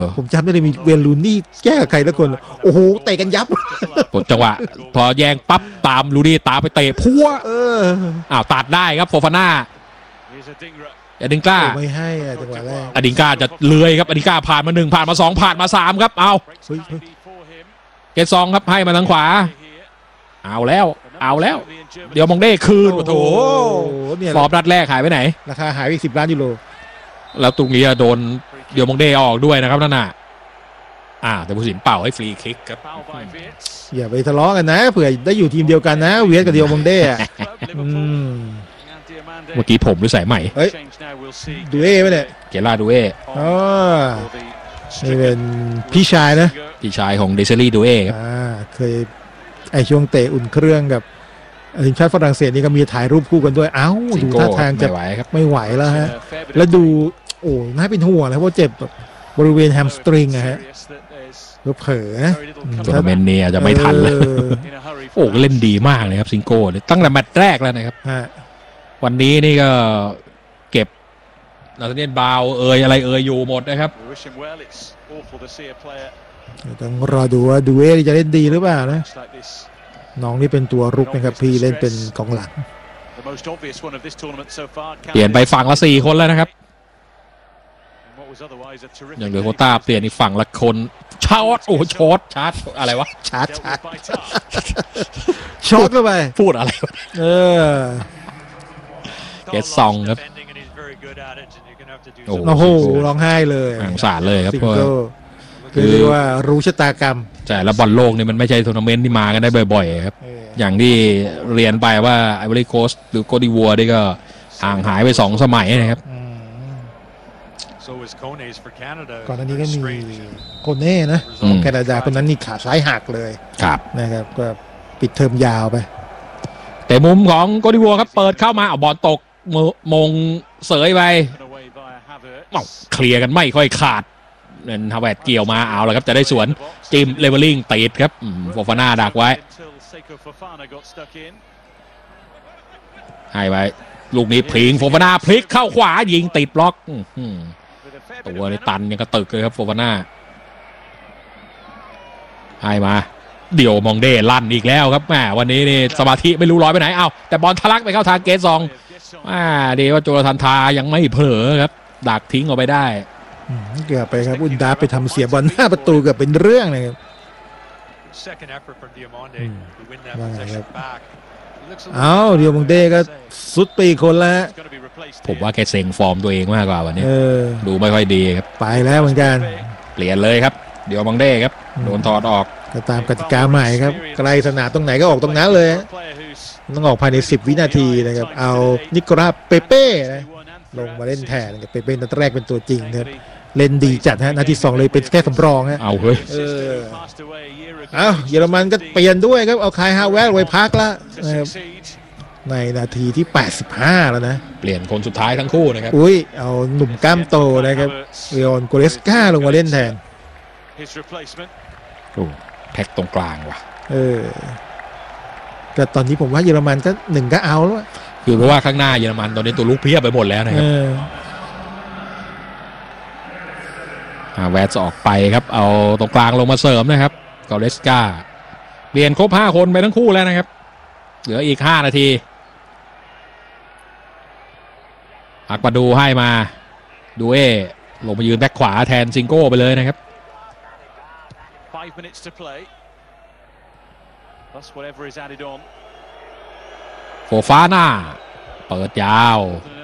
ผมจำได้เลยมีเวลูนี่แก้กับใครแล้วคนโอ้โหเตะกันยับกดจังหวะพอแย่งปั๊บตามลูนี่ตามไปเตะพัวตัดได้ครับโฟฟาน่าอดิงก้าไม่ให้จังหวะแรกอดิงก้าจะเลื้อยครับอดิงก้าผ่านมา1ผ่านมา2ผ่านมา3ครับเอาเกตซองครับให้มาทางขวาเอาแล้วเดี๋ยวมองได้คืนโอ้โหฟอร์มนัดแรกหายไปไหนราคาหายไป10 ล้านยูโรแล้วตรงนี้โดนเดี๋ยวมองได้ออกด้วยนะครับนั่นน่ะแต่ผู้สินเป่าให้ฟรีคิกครับอย่าไปทะเลาะกันนะเผื่อได้อยู่ทีมเดียวกันนะเวียดกับเดียวมองได้เมื่อกี้ผมหรือสายใหม่ดูเอ้ไหมเนี่ยเกล่าดูเอ้นี่เป็นพี่ชายนะพี่ชายของเดซลี่ดูเอ้ครับเคยช่วงเตะอุ่นเครื่องกับทีมชาติฝรั่งเศสนี่ก็มีถ่ายรูปคู่กันด้วยดูท่าทางจะไม่ไหวแล้วฮะแล้วดูน่าเป็นห่วงนะเพราะเจ็บบริเวณแฮมสตริงฮะเผลอนะทัวร์นาเมนต์นี้จะไม่ทันเลยเล่นดีมากเลยครับซิงโก้ตั้งแต่แมตช์แรกแล้วนะครับวันนี้นี่ก็เก็บนาธาเนียลบาวอะไรอยู่หมดนะครับต้องรอดูว่าดูเอจะเล่นดีหรือเปล่านะน้องนี่เป็นตัวรุกนะครับพี่เล่นเป็นกองหลังเปลี่ยนไปฝั่งละ4 คนแล้วนะครับอย่างเหลือโคต้าเปลี่ยนอีกฝั่งละคนช็อตชาร์จอะไรวะชาร์จช็อตเข้าไปพูดอะไรเกตซองครับโอ้โหร้องไห้เลยสงสารเลยครับคือว่ารู้ชะตากรรมใช่แล้วบอลโลกนี่มันไม่ใช่ทัวร์นาเมนต์ที่มากันได้บ่อยๆครับอย่างที่เรียนไปว่าไอวอรี่โคสต์หรือโกดิวัวนี่ก็ห่างหายไป2 สมัยนะครับก่อนหน้านี้ก็มีโคเน่นะของแคนาดาคนนั้นนี่ขาซ้ายหักเลยนะครับก็ปิดเทอมยาวไปแต่มุมของโกดิวัวครับเปิดเข้ามาบอลตกมงเสยไปเคลียร์กันไม่ค่อยขาดเนฮาวเวิร์ดเกี่ยวมาเอาแล้วครับจะได้สวนจิมเลเวลลิ่งติดครับโฟฟาน่าดักไว้ให้ไว้ลูกนี้พลิงโฟฟาน่าพลิกเข้าขวายิงติดบล็อกตัวในตันยังกระตึกเลยครับโฟฟาน่าให้มาเดี๋ยวมองเด้ลั่นอีกแล้วครับแม่วันนี้นี่สมาธิไม่รู้ร้อยไปไหนแต่บอลทะลักไปเข้าทางเกตซองดีว่าโจนาธานทายังไม่เผลอครับดักทิ้งออกไปได้เกือบไปครับอุนดาไปทำเสียบอลหน้าประตูเกือบเป็นเรื่องเลยครับว่าไงครับเดียวมองเด้ก็สุดปีคนแล้วผมว่าแกเซ็งฟอร์มตัวเองมากกว่าวันนี้ดูไม่ค่อยดีครับไปแล้วเหมือนกันเปลี่ยนเลยครับเดี๋ยวมองเด้ครับโดนถอดออกก็ตามกติกาใหม่ครับใกล้สนามตรงไหนก็ออกตรงนั้นเลยต้องออกภายใน10 วินาทีนะครับเอานิโคลัสเปเป้ลงมาเล่นแทนเปเป้นัดแรกเป็นตัวจริงครับเล่นดีจัดฮะนาที2เลยเป็นแค่สำรองฮะเอาเฮ้ยเยอรมันก็เปลี่ยนด้วยครับเอาคายฮาเวร์ไว้พักแล้วในนาทีที่85แล้วนะเปลี่ยนคนสุดท้ายทั้งคู่นะครับเอาหนุ่มกล้ามโตนะครับเลออนโกเรสกาลงมาเล่นแทนแพ็กตรงกลางว่ะก็ตอนนี้ผมว่าเยอรมันก็1ก็เอาแล้วคือเพราะว่าข้างหน้าเยอรมันตอนนี้ตัวลุกเพียบไปหมดแล้วนะครับแวร์ออกไปครับเอาตรงกลางลงมาเสริมนะครับกอเรสกาเปลี่ยนครบ5 คนไปทั้งคู่แล้วนะครับเหลืออีก5 นาทีอักปาดูให้มาดูลงมายืนแบ็คขวาแทนซิงโก้ไปเลยนะครับโฟฟาน่าเปิดยาว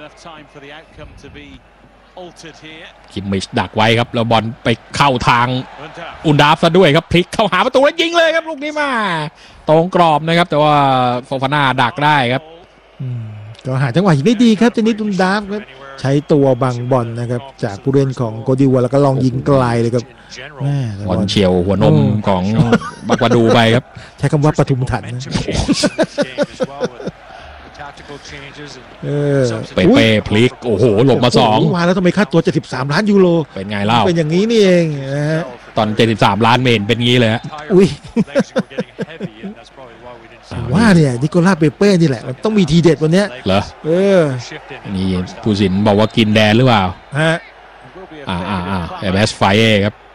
คิมมิชดักไว้ครับแล้วบอลไปเข้าทางอุนดาฟซะด้วยครับพลิกเข้าหาประตูแล้วยิงเลยครับลูกนี้มาตรงกรอบนะครับแต่ว่าโฟฟาน่าดักได้ครับก็หาจังหวะยิงได้ดีครับเจนิสอุนดาฟครับใช้ตัวบังบอลนะครับจากผู้เล่นของโกดิวัวแล้วก็ลองยิงไกลเลยครับบอลเฉียวหัวนมของบักวาดูไปครับใช้คำว่าปทุมถันนะเปเป้พลิกโอ้โหหลบมา2 มาแล้วทำไมค่าตัว73 ล้านยูโรเป็นไงเล่าเป็นอย่างนี้นี่เองนะฮะตอน73 ล้านเมนเป็นงี้เลยฮะว่าเนี่ยนิโคลัสเปเป้นี่แหละต้องมีทีเด็ดวันนี้เหรอนี่ผู้สินบอกว่ากินแดนหรือเปล่าฮะ MS ไฟครับ